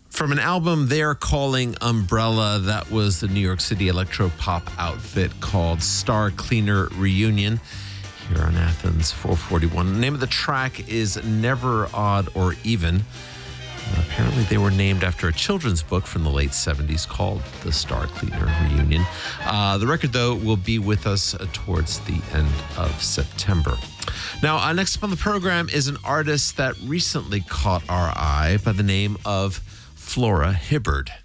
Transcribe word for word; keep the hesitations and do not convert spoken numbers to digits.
From an album they're calling Umbrella, that was the New York City electro pop outfit called Star Cleaner Reunion here on Athens four forty-one. The name of the track is Never Odd or Even. Uh, apparently they were named after a children's book from the late seventies called The Star Cleaner Reunion. Uh, the record, though, will be with us uh, towards the end of September. Now, uh, next up on the program is an artist that recently caught our eye by the name of Flora Hibbard.